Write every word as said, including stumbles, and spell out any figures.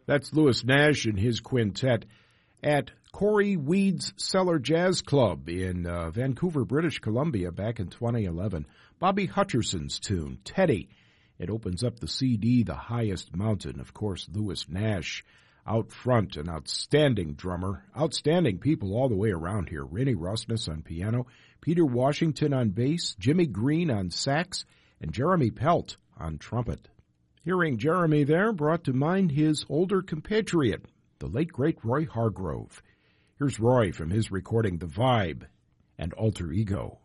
That's Louis Nash and his quintet at Corey Weed's Cellar Jazz Club in uh, Vancouver, British Columbia back in twenty eleven. Bobby Hutcherson's tune, Teddy. It opens up the C D, The Highest Mountain. Of course, Louis Nash out front, an outstanding drummer. Outstanding people all the way around here. Rennie Rosnes on piano, Peter Washington on bass, Jimmy Green on sax, and Jeremy Pelt on trumpet. Hearing Jeremy there brought to mind his older compatriot, the late, great Roy Hargrove. Here's Roy from his recording The Vibe and Alter Ego.